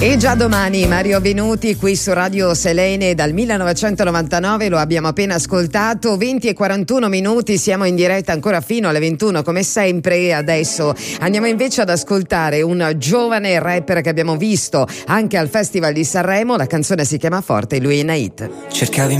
E già domani Mario Venuti qui su Radio Selene dal 1999, lo abbiamo appena ascoltato, 20:41, siamo in diretta ancora fino alle 21 come sempre. E adesso andiamo invece ad ascoltare un giovane rapper che abbiamo visto anche al Festival di Sanremo, la canzone si chiama Forte, lui è Nait. Cercavi